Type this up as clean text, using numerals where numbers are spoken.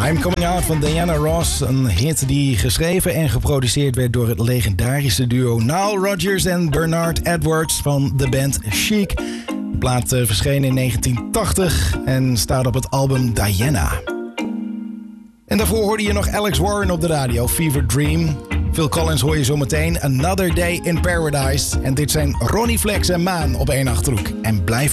I'm Coming Out van Diana Ross. Een hit die geschreven en geproduceerd werd door het legendarische duo Nile Rodgers en Bernard Edwards van de band Chic. De plaat verscheen in 1980 en staat op het album Diana. En daarvoor hoorde je nog Alex Warren op de radio, Fever Dream. Phil Collins hoor je zometeen, Another Day in Paradise. En dit zijn Ronnie Flex en Maan op 1 Achterhoek. En blijf